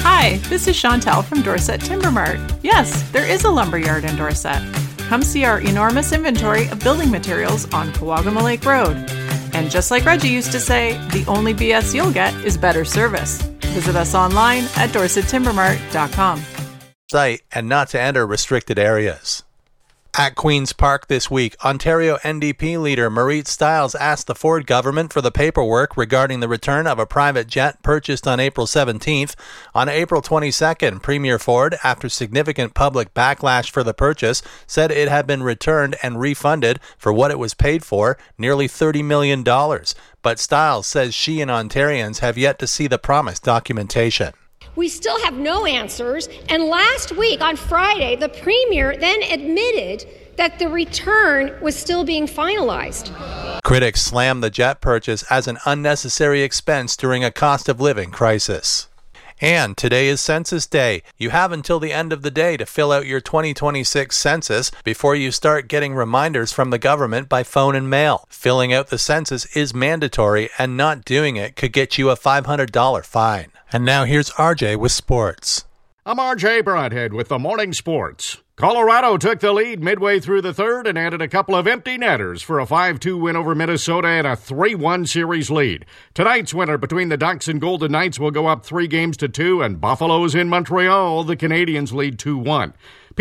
Hi, this is Chantel from Dorset Timber Mart. Yes, there is a lumberyard in Dorset. Come see our enormous inventory of building materials on Kawagama Lake Road. And just like Reggie used to say, the only BS you'll get is better service. Visit us online at dorsettimbermart.com. Site and not to enter restricted areas. At Queen's Park this week, Ontario NDP leader Marit Stiles asked the Ford government for the paperwork regarding the return of a private jet purchased on April 17th. On April 22nd, Premier Ford, after significant public backlash for the purchase, said it had been returned and refunded for what it was paid for, nearly $30 million. But Stiles says she and Ontarians have yet to see the promised documentation. We still have no answers, and last week on Friday, the Premier then admitted that the return was still being finalized. Critics slam the jet purchase as an unnecessary expense during a cost of living crisis. And today is Census Day. You have until the end of the day to fill out your 2026 census before you start getting reminders from the government by phone and mail. Filling out the census is mandatory, and not doing it could get you a $500 fine. And now here's RJ with sports. I'm RJ Broadhead with the Morning Sports. Colorado took the lead midway through the third and added a couple of empty netters for a 5-2 win over Minnesota and a 3-1 series lead. Tonight's winner between the Ducks and Golden Knights will go up 3-2, and Buffalo's in Montreal. The Canadiens lead 2-1.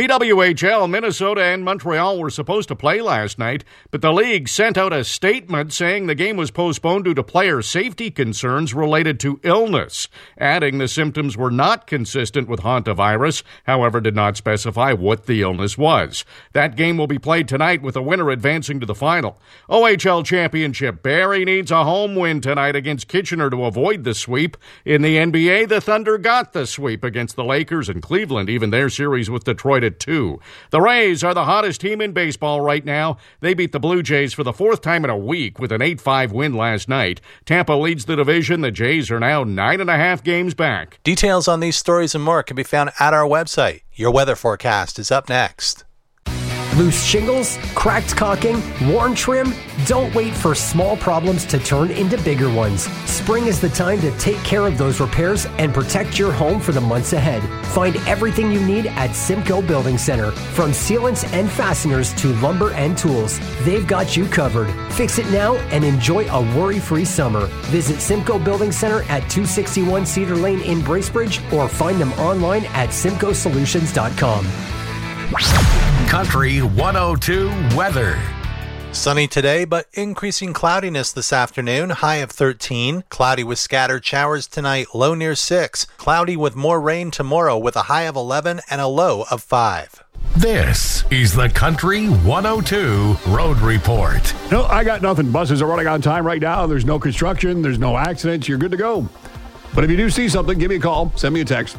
PWHL, Minnesota and Montreal were supposed to play last night, but the league sent out a statement saying the game was postponed due to player safety concerns related to illness, adding the symptoms were not consistent with hantavirus, however did not specify what the illness was. That game will be played tonight with the winner advancing to the final. OHL Championship, Barrie needs a home win tonight against Kitchener to avoid the sweep. In the NBA, the Thunder got the sweep against the Lakers, and Cleveland even their series with Detroit at 2. The Rays are the hottest team in baseball right now. They beat the Blue Jays for the fourth time in a week with an 8-5 win last night. Tampa leads the division. The Jays are now 9.5 games back. Details on these stories and more can be found at our website. Your weather forecast is up next. Loose shingles, cracked caulking, worn trim? Don't wait for small problems to turn into bigger ones. Spring is the time to take care of those repairs and protect your home for the months ahead. Find everything you need at Simcoe Building Center. From sealants and fasteners to lumber and tools, they've got you covered. Fix it now and enjoy a worry-free summer. Visit Simcoe Building Center at 261 Cedar Lane in Bracebridge or find them online at simcoesolutions.com. Country 102 weather. Sunny today, but increasing cloudiness this afternoon, high of 13. Cloudy with scattered showers tonight, low near 6. Cloudy with more rain tomorrow with a high of 11 and a low of 5. This is the Country 102 Road Report. No, I got nothing. Buses are running on time right now. There's no construction. There's no accidents. You're good to go. But if you do see something, give me a call. Send me a text.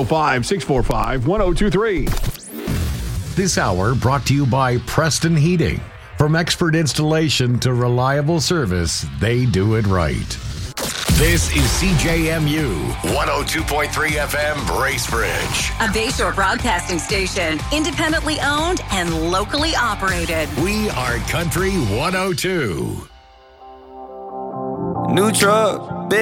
705-645-1023. This hour brought to you by Preston Heating. From expert installation to reliable service, they do it right. This is CJMU 102.3 FM Bracebridge. A Bayshore broadcasting station, independently owned and locally operated. We are Country 102. New truck.